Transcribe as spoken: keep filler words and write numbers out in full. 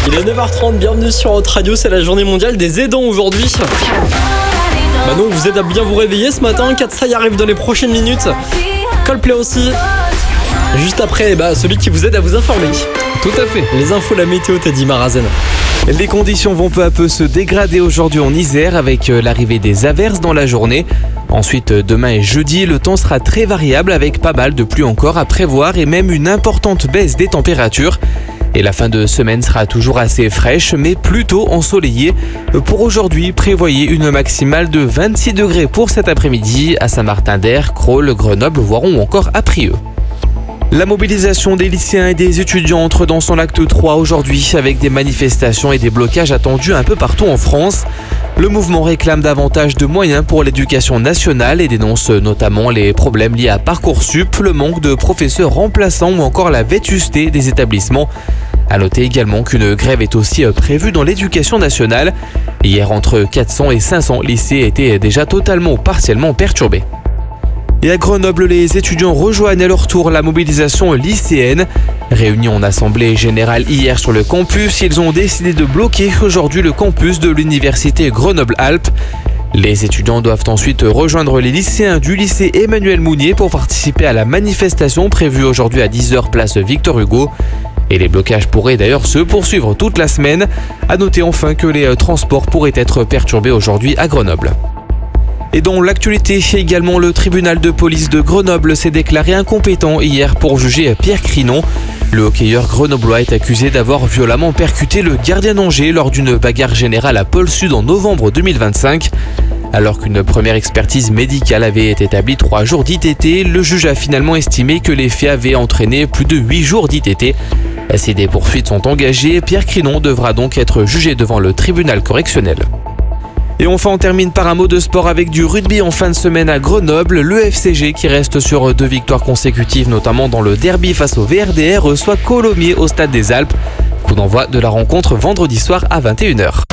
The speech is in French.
Il est neuf heures trente, bienvenue sur Hot Radio, c'est la journée mondiale des aidants aujourd'hui. Manon vous aide à bien vous réveiller ce matin, Katsai arrive dans les prochaines minutes. Coldplay aussi. Juste après, bah, celui qui vous aide à vous informer. Tout à fait. Les infos, la météo, t'as dit Marazen. Les conditions vont peu à peu se dégrader aujourd'hui en Isère avec l'arrivée des averses dans la journée. Ensuite, demain et jeudi, le temps sera très variable avec pas mal de pluie encore à prévoir et même une importante baisse des températures. Et la fin de semaine sera toujours assez fraîche mais plutôt ensoleillée. Pour aujourd'hui, prévoyez une maximale de vingt-six degrés pour cet après-midi à Saint-Martin-d'Air, Crolles, Grenoble, Voiron ou encore à Prieux. La mobilisation des lycéens et des étudiants entre dans son acte trois aujourd'hui avec des manifestations et des blocages attendus un peu partout en France. Le mouvement réclame davantage de moyens pour l'éducation nationale et dénonce notamment les problèmes liés à Parcoursup, le manque de professeurs remplaçants ou encore la vétusté des établissements. À noter également qu'une grève est aussi prévue dans l'éducation nationale. Hier, entre quatre cents et cinq cents lycées étaient déjà totalement ou partiellement perturbés. Et à Grenoble, les étudiants rejoignent à leur tour la mobilisation lycéenne. Réunis en assemblée générale hier sur le campus, ils ont décidé de bloquer aujourd'hui le campus de l'université Grenoble-Alpes. Les étudiants doivent ensuite rejoindre les lycéens du lycée Emmanuel Mounier pour participer à la manifestation prévue aujourd'hui à dix heures place Victor Hugo. Et les blocages pourraient d'ailleurs se poursuivre toute la semaine. À noter enfin que les transports pourraient être perturbés aujourd'hui à Grenoble. Et dans l'actualité, également, le tribunal de police de Grenoble s'est déclaré incompétent hier pour juger Pierre Crinon. Le hockeyeur grenoblois est accusé d'avoir violemment percuté le gardien d'Angers lors d'une bagarre générale à Pôle Sud en novembre deux mille vingt-cinq. Alors qu'une première expertise médicale avait établi trois jours d'I T T, le juge a finalement estimé que les faits avaient entraîné plus de huit jours d'I T T. Si des poursuites sont engagées, Pierre Crinon devra donc être jugé devant le tribunal correctionnel. Et enfin, on termine par un mot de sport avec du rugby en fin de semaine à Grenoble. Le F C G, qui reste sur deux victoires consécutives, notamment dans le derby face au V R D R, reçoit Colomiers au Stade des Alpes. Coup d'envoi de la rencontre vendredi soir à vingt et une heures.